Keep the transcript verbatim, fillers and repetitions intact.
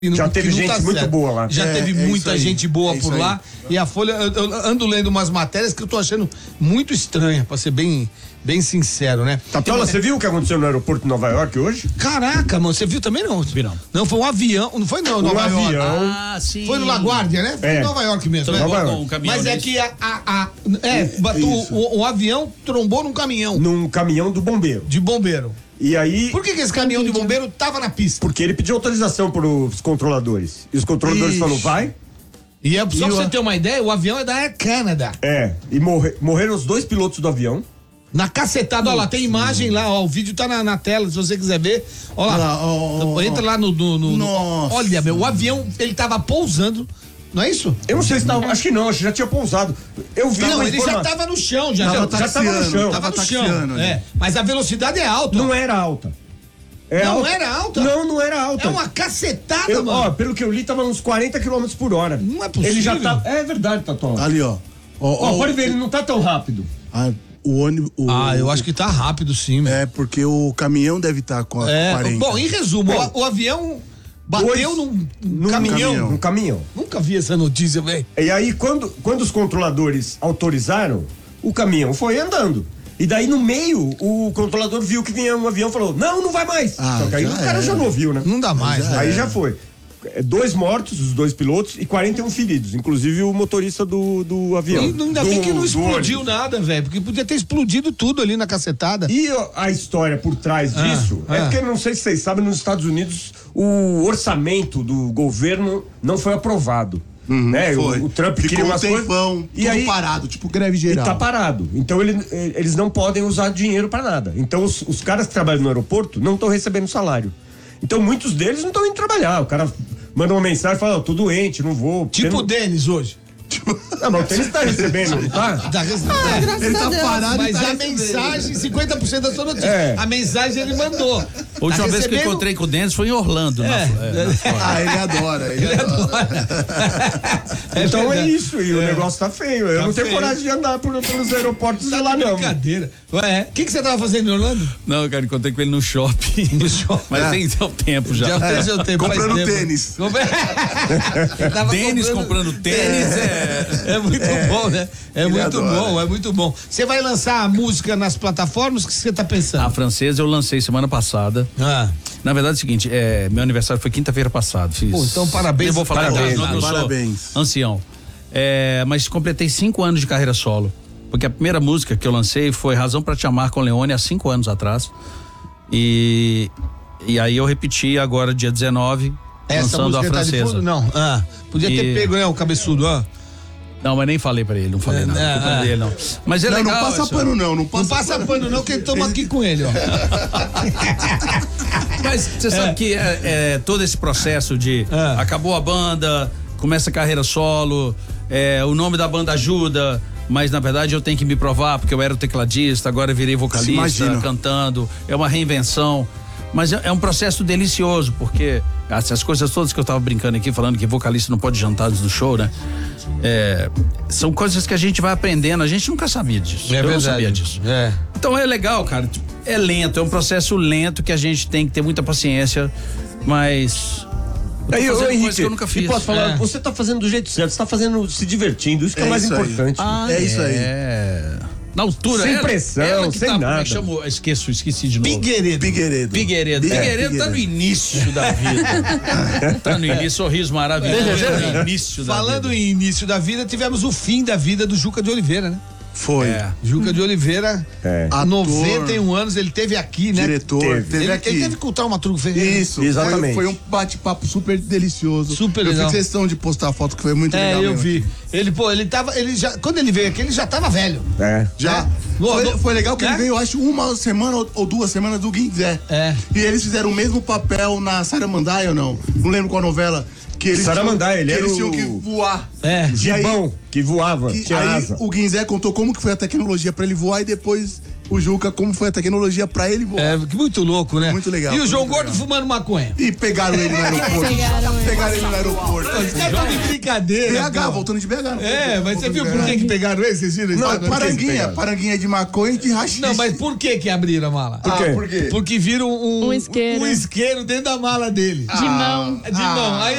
Já teve gente tá muito certo. boa lá. Já é, teve é muita gente boa é por lá. E a Folha, eu, eu ando lendo umas matérias que eu tô achando muito estranha, pra ser bem, bem sincero, né? Tatola, você viu o que aconteceu no aeroporto de Nova York hoje? Caraca, mano, você viu também não? Vi não. Não, foi um avião, não foi no um Nova avião. York. Ah, sim. Foi no LaGuardia, né? Foi é. em Nova York mesmo, né? Nova York. Um caminhão, Mas é isso. que a, a, a é, bateu, o, o avião trombou num caminhão. Num caminhão do bombeiro. De bombeiro. E aí... Por que, que esse caminhão de bombeiro tava na pista? Porque ele pediu autorização pros controladores. E os controladores falaram, vai. E é, só e pra o... você ter uma ideia, o avião é da Air Canada. É, e morre, morreram os dois pilotos do avião. Na cacetada, ó lá, tem imagem lá, ó, o vídeo tá na, na tela, se você quiser ver. Ó lá, Ah, ó, ó, entra lá no, no, no, Nossa. Olha, meu, o avião, ele tava pousando, não é isso? Eu não sei se tava, acho que não, acho que já tinha pousado. Eu vi Não, uma ele já informa- tava no chão, já, Tava já, já tava no chão. tava no chão. taxiando, né? É, mas a velocidade é alta. Não era alta. É Não alta. era alta? Não, não era alta. É uma cacetada, Eu, mano. ó, pelo que eu li, tava uns quarenta quilômetros por hora. Não é possível. Ele já tá. É verdade, Tatola. Ali, ó. Ó, Ó, ó, pode ver, ele não tá tão rápido. ah, o ônibus. o- Ah, eu acho que tá rápido sim, meu. É, porque o caminhão deve estar com a É, quarenta. bom, em resumo, Bom, o, o avião bateu dois- num, Num caminhão. caminhão. Num caminhão. Nunca vi essa notícia, velho. E aí, quando, quando os controladores autorizaram, o caminhão foi andando. E daí, no meio, o controlador viu que vinha um avião e falou, não, não vai mais. Ah, Só que aí já o cara era. já não ouviu, né? Não dá mais, Já né? Aí era. já foi. É, Dois mortos, os dois pilotos, e quarenta e um feridos, inclusive o motorista do, do avião. E ainda do, bem que não do explodiu ônibus. nada, velho, porque podia ter explodido tudo ali na cacetada. E ó, a história por trás Ah, disso é ah. porque, não sei se vocês sabem, nos Estados Unidos o orçamento do governo não foi aprovado. né? Foi. O, o Trump Ficou queria um umas coisas. tempão, E tudo aí parado, tipo greve e geral. tá parado. Então ele, eles não podem usar dinheiro pra nada. Então os, os caras que trabalham no aeroporto não estão recebendo salário. Então muitos deles não estão indo trabalhar. O cara manda uma mensagem e fala, oh, tô doente, não vou. Tipo o não... Denis hoje. Não, mas o Denis tá recebendo, não tá? Tá recebendo. Ah, graças Ele a tá Deus. parado. Mas tá a recebendo. mensagem, cinquenta por cento da sua notícia. É. A mensagem ele mandou. A última Tá vez que eu recebendo- encontrei com o Denis foi em Orlando. É. Na, é, na Flórida. Ah, ele adora, ele, adora. Então é verdade. isso, e o negócio tá feio. Eu Tá não tenho feio. coragem de andar por, pelos aeroportos de lá, não. Brincadeira. Ué, o que, que você tava fazendo em Orlando? Não, cara, encontrei com ele no shopping. No shopping. Mas É. tem seu tempo já. Já fez seu tempo. faz Comprando tempo. tênis. Compre- Ele tava Denis comprando tênis é. É muito bom, né? É Ele muito adora. bom, é muito bom. Você vai lançar a música nas plataformas? O que você tá pensando? A francesa eu lancei semana passada. Ah. Na verdade é o seguinte, é, meu aniversário foi quinta-feira passada. Fiz. Pô, então parabéns. Eu vou falar Parabéns, agora, eu sou parabéns. ancião. É, mas completei cinco anos de carreira solo. Porque a primeira música que eu lancei foi Razão pra Te Amar com Leone há cinco anos atrás. E, e aí eu repeti agora dia dezenove, Essa lançando a música tá de francesa. fundo? Não. Ah. Podia ter E- pego, né, o cabeçudo, ó. Não, mas nem falei pra ele, não falei É, nada. é, culpa é. dele, não. Mas é Não, legal. não passa essa- pano não, não passa Não passa pano não, que ele toma aqui com ele, ó. Mas você sabe que é, é, todo esse processo de É. acabou a banda, começa a carreira solo, é, o nome da banda ajuda, mas na verdade eu tenho que me provar, porque eu era o tecladista, agora eu virei vocalista, imagina. cantando, é uma reinvenção. Mas é, é um processo delicioso, porque essas coisas todas que eu tava brincando aqui, falando que vocalista não pode jantar antes do show, né? É, são coisas que a gente vai aprendendo, a gente nunca sabia disso. eu não sabia disso. É. Então é legal, cara. É lento, é um processo lento que a gente tem que ter muita paciência, mas. eu tô Aí, ô, fazendo coisa Henrique, que eu nunca fiz. e posso falar, É. você tá fazendo do jeito certo, você tá fazendo, se divertindo, isso que é, É mais isso aí. importante. Ah, É isso aí. É. Na altura, Sem ela- pressão, ela que sem tá, como é nada. que chamou? Esqueço, esqueci de novo. Figueiredo. Figueiredo. Figueiredo. É, Figueiredo tá no início da vida. Tá no início, sorriso maravilhoso. Tá no início da Falando vida. em início da vida, tivemos o fim da vida do Juca de Oliveira, né? Foi. É. Juca de Oliveira, É. há Ator, noventa e um anos, ele teve aqui, né? Diretor, Teve. teve ele, aqui. ele teve que o Traumaturgo Ferreira. Isso, Exatamente. Foi, foi um bate-papo super delicioso. Super eu legal. fiz questão de postar a foto que foi muito É, legal. eu mesmo. vi. Ele, pô, ele tava, ele já, quando ele veio aqui, ele já tava velho. É. Já. Né? No- Foi, no- foi legal que né? ele veio, acho, uma semana ou, ou duas semanas do Guinzé. É. E eles fizeram o mesmo papel na Saramandaia ou não? Não lembro qual novela. Que eles Saramandaia, tinham, ele que era eles tinham o- que voar. É. E aí- Gibão, que voava, que tinha aí asa. o Guinzé contou como que foi a tecnologia pra ele voar e depois o Juca, como foi a tecnologia pra ele voar. É, muito louco, né? Muito legal. E o João muito Gordo legal. fumando maconha. E pegaram ele no aeroporto. Pegaram ele. Pegaram ele no aeroporto. Os caras estão de brincadeira. B H, pô. voltando de B H. Não É, foi? mas você Voltando viu de por B H. que que pegaram ele? Vocês viram? Não, Sabe por que que paranguinha. pegaram? Paranguinha de maconha e de rachixe. Não, mas por que que abriram a mala? Por quê? Ah, por quê? Porque viram um, Um isqueiro. um isqueiro dentro da mala dele. De mão. De mão. Aí